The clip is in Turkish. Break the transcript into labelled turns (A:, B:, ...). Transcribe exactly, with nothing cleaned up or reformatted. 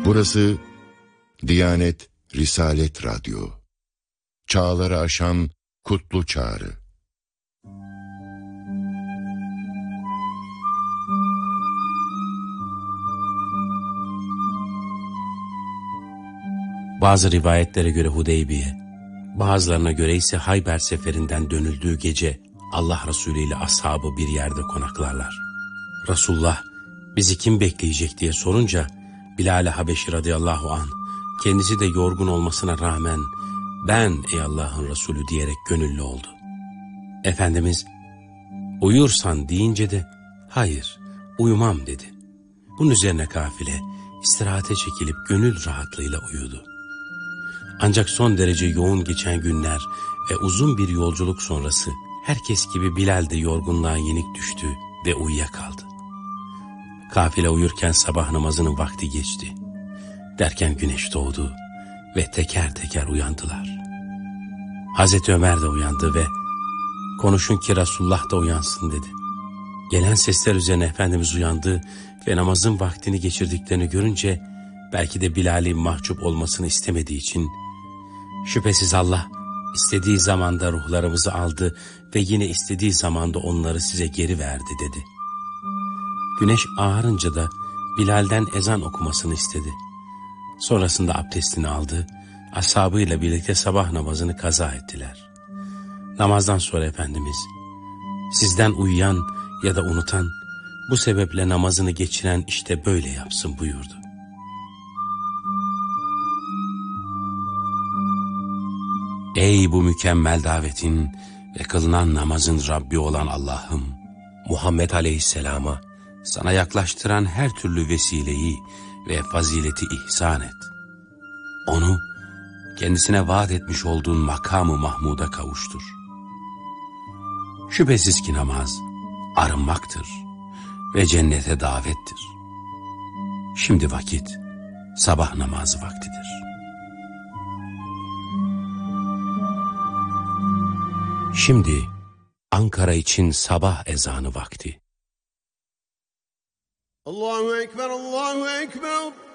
A: Burası Diyanet Risalet Radyo. Çağları aşan kutlu çağrı.
B: Bazı rivayetlere göre Hudeybiye, bazılarına göre ise Hayber seferinden dönüldüğü gece Allah Resulü ile ashabı bir yerde konaklarlar. Resulullah bizi kim bekleyecek diye sorunca Bilal-i Habeşi radıyallahu anh kendisi de yorgun olmasına rağmen ben ey Allah'ın Resulü diyerek gönüllü oldu. Efendimiz uyursan deyince de hayır uyumam dedi. Bunun üzerine kafile istirahate çekilip gönül rahatlığıyla uyudu. Ancak son derece yoğun geçen günler ve uzun bir yolculuk sonrası herkes gibi Bilal de yorgunluğa yenik düştü ve uyuyakaldı. Kafile uyurken sabah namazının vakti geçti. Derken güneş doğdu ve teker teker uyandılar. Hazreti Ömer de uyandı ve konuşun ki Resulullah da uyansın dedi. Gelen sesler üzerine Efendimiz uyandı ve namazın vaktini geçirdiklerini görünce belki de Bilal'in mahcup olmasını istemediği için şüphesiz Allah istediği zamanda ruhlarımızı aldı ve yine istediği zamanda onları size geri verdi dedi. Güneş ağarınca da Bilal'den ezan okumasını istedi. Sonrasında abdestini aldı, ashabıyla birlikte sabah namazını kaza ettiler. Namazdan sonra Efendimiz, sizden uyuyan ya da unutan, bu sebeple namazını geçiren işte böyle yapsın buyurdu. Ey bu mükemmel davetin ve kılınan namazın Rabbi olan Allah'ım, Muhammed Aleyhisselam'a sana yaklaştıran her türlü vesileyi ve fazileti ihsan et. Onu kendisine vaat etmiş olduğun makamı Mahmud'a kavuştur. Şüphesiz ki namaz arınmaktır ve cennete davettir. Şimdi vakit sabah namazı vaktidir. Şimdi Ankara için sabah ezanı vakti.
C: Allahu Ekber, Allahu Ekber.